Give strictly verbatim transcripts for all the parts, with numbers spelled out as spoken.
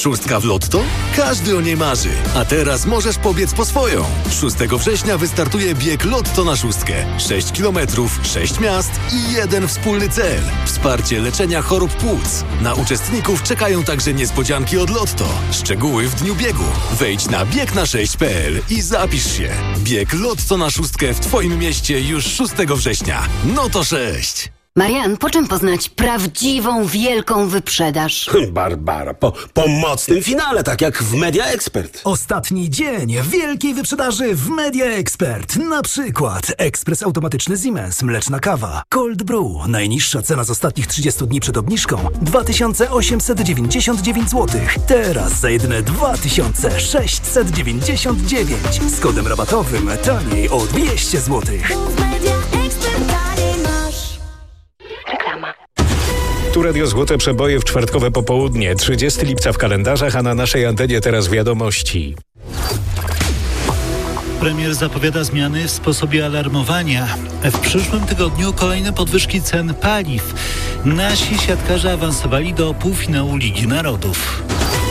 Szóstka w Lotto? Każdy o niej marzy. A teraz możesz pobiec po swoją. szóstego września wystartuje bieg Lotto na szóstkę. sześć kilometrów, sześć miast i jeden wspólny cel. Wsparcie leczenia chorób płuc. Na uczestników czekają także niespodzianki od Lotto. Szczegóły w dniu biegu. Wejdź na bieg na sześć kropka p l i zapisz się. Bieg Lotto na szóstkę w Twoim mieście już szóstego września. No to sześć. Marian, po czym poznać prawdziwą, wielką wyprzedaż? Barbara, po, po mocnym finale, tak jak w Media Expert. Ostatni dzień wielkiej wyprzedaży w Media Expert. Na przykład ekspres automatyczny Siemens, mleczna kawa, Cold Brew. Najniższa cena z ostatnich trzydziestu dni przed obniżką dwa tysiące osiemset dziewięćdziesiąt dziewięć złotych. Teraz za jedyne dwa tysiące sześćset dziewięćdziesiąt dziewięć. Z kodem rabatowym taniej o dwieście złotych. Tu Radio Złote Przeboje w czwartkowe popołudnie, trzydziestego lipca w kalendarzach, a na naszej antenie teraz wiadomości. Premier zapowiada zmiany w sposobie alarmowania. W przyszłym tygodniu kolejne podwyżki cen paliw. Nasi siatkarze awansowali do półfinału Ligi Narodów.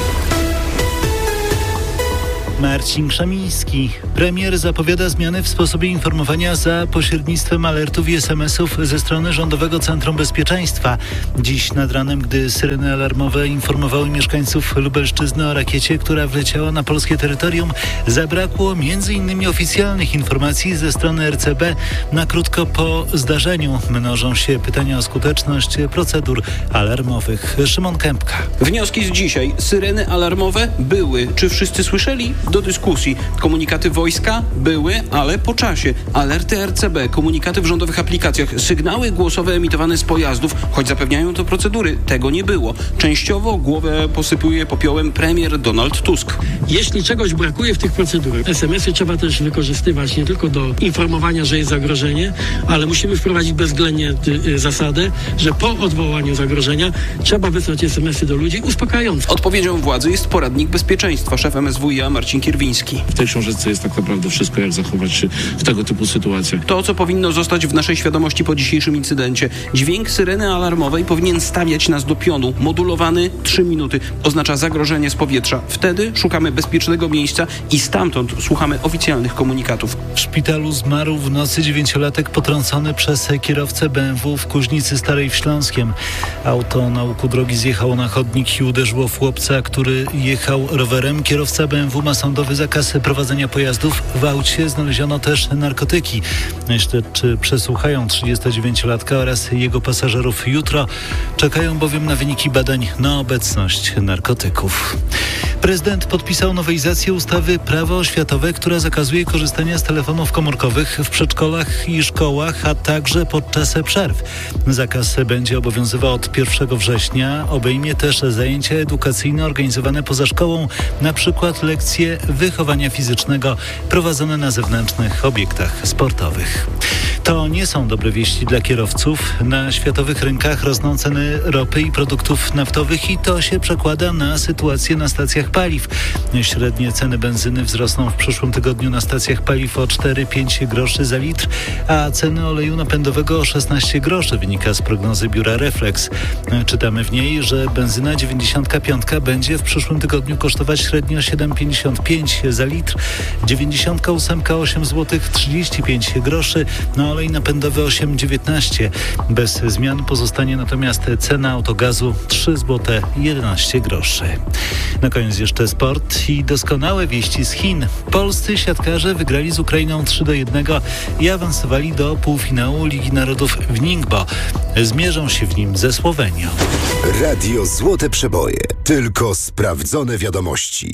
Marcin Krzemiński. Premier zapowiada zmiany w sposobie informowania za pośrednictwem alertów i es em esów ze strony Rządowego Centrum Bezpieczeństwa. Dziś nad ranem, gdy syreny alarmowe informowały mieszkańców Lubelszczyzny o rakiecie, która wleciała na polskie terytorium, zabrakło między innymi oficjalnych informacji ze strony er ce be. Na krótko po zdarzeniu mnożą się pytania o skuteczność procedur alarmowych. Szymon Kępka. Wnioski z dzisiaj. Syreny alarmowe były. Czy wszyscy słyszeli? Do dyskusji. Komunikaty wojska były, ale po czasie. Alerty er ce be, komunikaty w rządowych aplikacjach, sygnały głosowe emitowane z pojazdów, choć zapewniają to procedury. Tego nie było. Częściowo głowę posypuje popiołem premier Donald Tusk. Jeśli czegoś brakuje w tych procedurach, es em esy trzeba też wykorzystywać nie tylko do informowania, że jest zagrożenie, ale musimy wprowadzić bezwzględnie y, zasadę, że po odwołaniu zagrożenia trzeba wysłać es em esy do ludzi uspokajające. Odpowiedzią władzy jest poradnik bezpieczeństwa. Szef em es wu i a Marcin Kierwiński. W tej książeczce jest tak naprawdę wszystko, jak zachować się w tego typu sytuacjach. To, co powinno zostać w naszej świadomości po dzisiejszym incydencie. Dźwięk syreny alarmowej powinien stawiać nas do pionu. Modulowany trzy minuty. Oznacza zagrożenie z powietrza. Wtedy szukamy bezpiecznego miejsca i stamtąd słuchamy oficjalnych komunikatów. W szpitalu zmarł w nocy dziewięciolatek potrącony przez kierowcę be em wu w Kuźnicy Starej w Śląskiem. Auto na łuku drogi zjechało na chodnik i uderzyło w chłopca, który jechał rowerem. Kierowca be em wu ma sądowy zakaz prowadzenia pojazdów. W aucie znaleziono też narkotyki. Śledczy przesłuchają trzydziestodziewięciolatka oraz jego pasażerów jutro. Czekają bowiem na wyniki badań na obecność narkotyków. Prezydent podpisał nowelizację ustawy Prawo oświatowe, która zakazuje korzystania z telefonów komórkowych w przedszkolach i szkołach, a także podczas przerw. Zakaz będzie obowiązywał od pierwszego września. Obejmie też zajęcia edukacyjne organizowane poza szkołą, na przykład lekcje wychowania fizycznego prowadzone na zewnętrznych obiektach sportowych. To nie są dobre wieści dla kierowców. Na światowych rynkach rosną ceny ropy i produktów naftowych i to się przekłada na sytuację na stacjach paliw. Średnie ceny benzyny wzrosną w przyszłym tygodniu na stacjach paliw o cztery pięć groszy za litr, a ceny oleju napędowego o szesnaście groszy, wynika z prognozy biura Reflex. Czytamy w niej, że benzyna dziewięćdziesiąt pięć będzie w przyszłym tygodniu kosztować średnio siedem pięćdziesiąt pięć za litr, dziewięćdziesiąt osiem osiem złotych trzydzieści pięć groszy, no olej napędowy osiem dziewiętnaście. Bez zmian pozostanie natomiast cena autogazu trzy złote jedenaście groszy. Na koniec jeszcze sport i doskonałe wieści z Chin. Polscy siatkarze wygrali z Ukrainą trzy do jednego i awansowali do półfinału Ligi Narodów w Ningbo. Zmierzą się w nim ze Słowenią. Radio Złote Przeboje. Tylko sprawdzone wiadomości.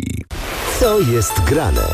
Co jest grane?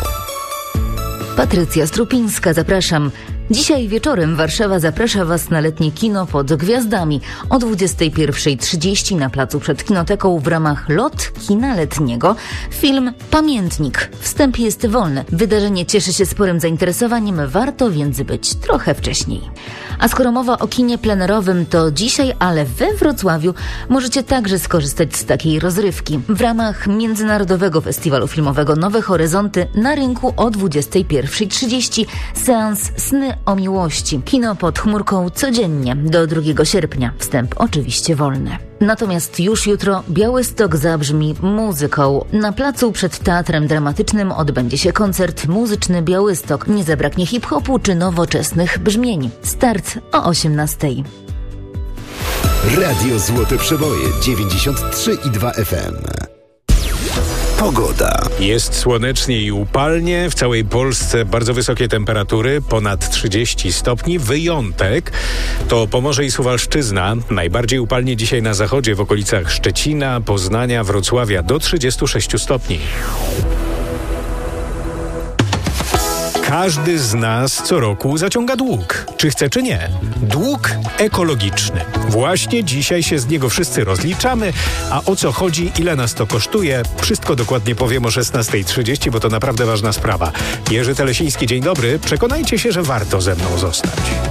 Patrycja Strupińska, zapraszam. Dzisiaj wieczorem Warszawa zaprasza Was na letnie kino pod gwiazdami o dwudziestej pierwszej trzydzieści na placu przed Kinoteką w ramach Lot Kina Letniego. Film Pamiętnik. Wstęp jest wolny. Wydarzenie cieszy się sporym zainteresowaniem, warto więc być trochę wcześniej. A skoro mowa o kinie plenerowym, to dzisiaj, ale we Wrocławiu możecie także skorzystać z takiej rozrywki. W ramach Międzynarodowego Festiwalu Filmowego Nowe Horyzonty na rynku o dwudziestej pierwszej trzydzieści seans Sny o miłości. Kino pod chmurką codziennie do drugiego sierpnia. Wstęp oczywiście wolny. Natomiast już jutro Białystok zabrzmi muzyką. Na placu przed Teatrem Dramatycznym odbędzie się koncert muzyczny Białystok. Nie zabraknie hip-hopu czy nowoczesnych brzmień. Start o osiemnastej. Radio Złote Przeboje dziewięćdziesiąt trzy i dwa F M. Pogoda. Jest słonecznie i upalnie. W całej Polsce bardzo wysokie temperatury, ponad trzydzieści stopni. Wyjątek to Pomorze i Suwalszczyzna. Najbardziej upalnie dzisiaj na zachodzie, w okolicach Szczecina, Poznania, Wrocławia do trzydziestu sześciu stopni. Każdy z nas co roku zaciąga dług. Czy chce, czy nie. Dług ekologiczny. Właśnie dzisiaj się z niego wszyscy rozliczamy. A o co chodzi, ile nas to kosztuje? Wszystko dokładnie powiem o szesnastej trzydzieści, bo to naprawdę ważna sprawa. Jerzy Telesiński, dzień dobry. Przekonajcie się, że warto ze mną zostać.